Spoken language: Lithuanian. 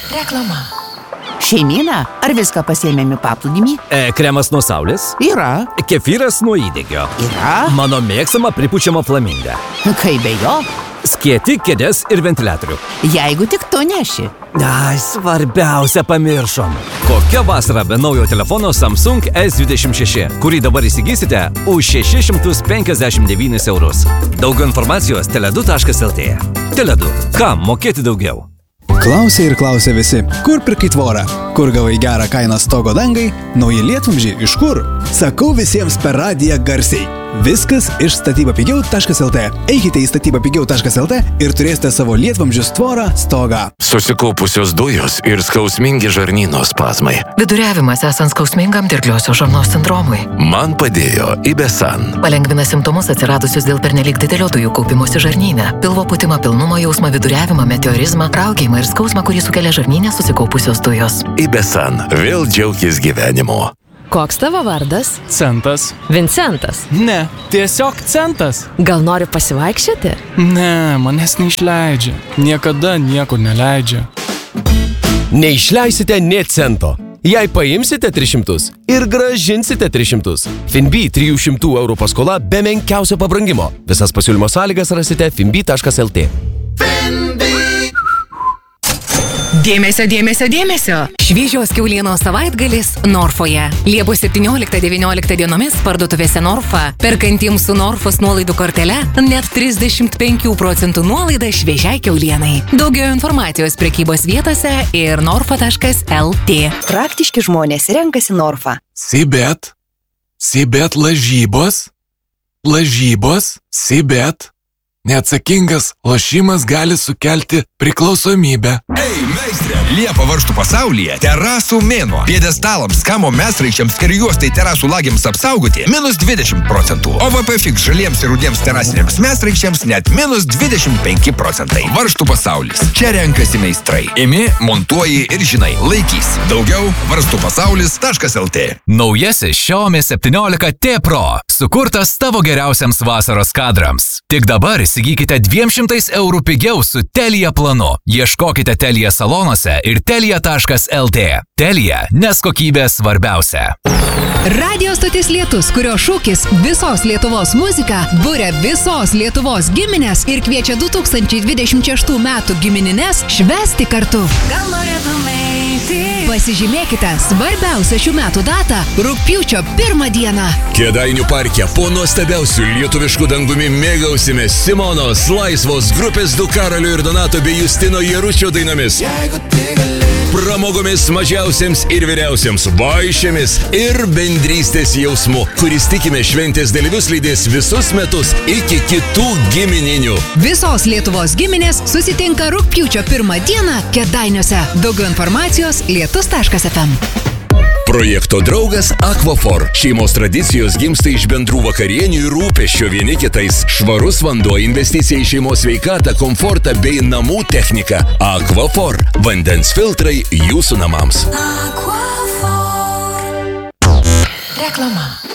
Reklama. Šeimyna, ar viską pasiėmėme paplūdimį? Kremas nuo saulės? Yra. Kefyras nuo įdegio? Yra. Mano mėgstama pripučiama flaminga. Kaip be jo? Skėti, kėdės ir ventiliatorių. Jeigu tik tu neši. Ai, svarbiausia pamiršom. Kokia vasara be naujo telefono Samsung S26, kurį dabar įsigysite už 659 eurus. Daugiau informacijos tele2.lt. Tele2. Kam mokėti daugiau? Klausia ir klausia visi, kur pirkai tvorą, kur gavai gerą kainą stogo dangai, nauji lietvamzdžiai iš kur? Sakau visiems per radiją garsiai. Viskas iš statybapigiau.lt. Eikite į statybapigiau.lt ir turėsite savo lietvamzdžius tvorą, stogą. Susikaupusios dujos ir skausmingi žarnyno spazmai. Viduriavimas esant skausmingam dirgliosios žarnos sindromui. Man padėjo Ibesan. Palengvina simptomus atsiradusius dėl pernelyg didelio dujų kaupimosi žarnyne. Pilvo pūtimą, pilnumo jausmą, viduriavimą, meteorizmą, raukėjimą ir skausmą, kurį sukelia žarnyne susikaupusios dujos. Ibesan. Vėl džiaukis gyvenimu. Koks tavo vardas? Centas. Vincentas. Ne, tiesiog Centas. Gal nori pasivaikščioti? Ne, manęs neišleidžia. Niekada niekur neleidžia. Neišleisite nė cento. Jei paimsite 300 ir grąžinsite 300. Finbi 300 eurų paskola be menkiausio pabrangimo. Visas pasiūlymo sąlygas rasite finbi.lt. Dėmesio, dėmesio, dėmesio! Šviežios kiaulienos savaitgalis Norfoje. Liepos 17-19 dienomis parduotuvėse Norfa. Perkantiems su Norfos nuolaidų kortele net 35% nuolaida šviežiai kiaulienai. Daugiau informacijos prekybos vietose ir norfa.lt. Praktiški žmonės renkasi Norfa. Sibet lažybos. Sibet. Neatsakingas lošimas gali sukelti priklausomybę. Ei, meistrė! Liepa varžtų pasaulyje terasų mėnuo. Piedestalams, kamo mesraičiams ir juostai terasų lagiams apsaugoti -20%. OVP Fix žaliems ir rudiems terasiniams mesraičiams net -25%. Varžtų pasaulis. Čia renkasi meistrai. Imi, montuoji ir žinai, laikys. Daugiau varstupasaulis.lt. Naujasis Xiaomi 17 T Pro. Sukurtas tavo geriausiams vasaros kadrams. Tik dabar įsigykite 200 eurų pigiau su Telia planu. Ieškokite Telia salonuose ir telia.lt. Telia, nes kokybė svarbiausia. Radio stotis Lietus, kurio šūkis visos Lietuvos muzika, buria visos Lietuvos giminės ir kviečia 2026 metų giminines švęsti kartu. Gal norėtumai? Pasižymėkite svarbiausią šių metų datą – rugpjūčio 1 dieną. Kėdainių parke po nuostabiausių lietuviškų dangumi mėgausime Simonos, Laisvos, grupės Du Karalių ir Donato bei Justino Jaručio dainomis. Pramogomis mažiausiems ir vyriausiems, vaišėmis ir bendrystės jausmu, kuris tikime šventės dalyvius lydės visus metus iki kitų gimininių. Visos Lietuvos giminės susitinka rugpjūčio 1 dieną Kėdainiuose. Daugiau informacijos lietus.fm. Projekto draugas Aquafor. Šeimos tradicijos gimsta iš bendrų vakarienių ir rūpesčio vieni kitais. Švarus vanduo, investicija į šeimos sveikatą, komfortą bei namų techniką. Aquafor. Vandens filtrai jūsų namams. Reklama.